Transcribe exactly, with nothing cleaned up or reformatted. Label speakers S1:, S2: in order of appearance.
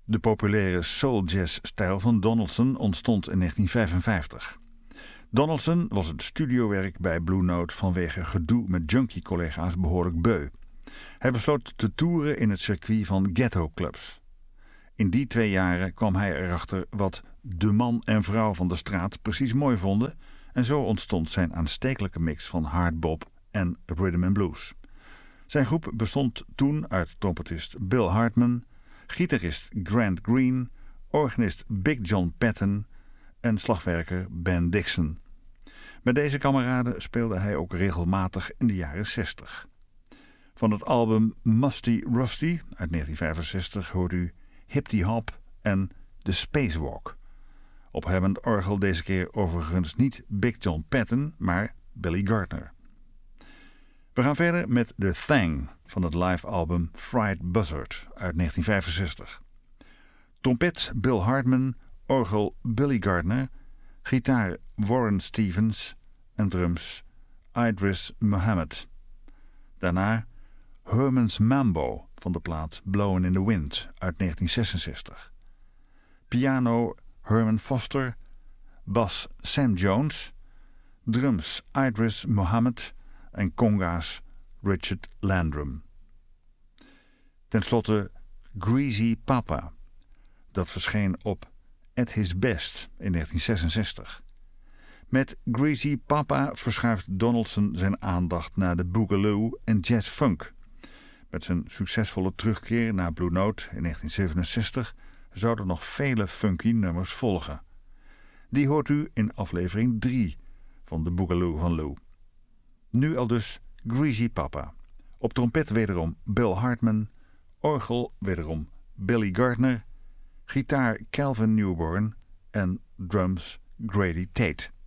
S1: De populaire soul-jazz-stijl van Donaldson ontstond in negentien vijfenvijftig. Donaldson was het studiowerk bij Blue Note vanwege gedoe met junkie-collega's behoorlijk beu. Hij besloot te toeren in het circuit van ghetto-clubs. In die twee jaren kwam hij erachter wat de man en vrouw van de straat precies mooi vonden en zo ontstond zijn aanstekelijke mix van hardbop en rhythm and blues. Zijn groep bestond toen uit trompetist Bill Hartman, gitarist Grant Green, organist Big John Patton en slagwerker Ben Dixon. Met deze kameraden speelde hij ook regelmatig in de jaren zestig. Van het album Musty Rusty uit negentien vijfenzestig hoort u Hippity Hop en The Spacewalk. Ophebbend orgel deze keer overigens niet Big John Patton, maar Billy Gardner. We gaan verder met The Thang van het live album Fried Buzzard uit negentien vijfenzestig. Trompet Bill Hartman, orgel Billy Gardner, gitaar Warren Stevens en drums Idris Muhammad. Daarna Herman's Mambo van de plaat Blowin' in the Wind uit negentien zesenzestig. Piano Herman Foster, bas Sam Jones, drums Idris Muhammad en conga's Richard Landrum. Ten slotte Greasy Papa. Dat verscheen op At His Best in negentien zesenzestig. Met Greasy Papa verschuift Donaldson zijn aandacht naar de boogaloo en jazz-funk. Met zijn succesvolle terugkeer naar Blue Note in negentien zevenenzestig zouden nog vele funky nummers volgen. Die hoort u in aflevering drie van de Boogaloo van Lou. Nu al dus Greasy Papa. Op trompet wederom Bill Hartman, orgel wederom Billy Gardner, gitaar Calvin Newborn en drums Grady Tate.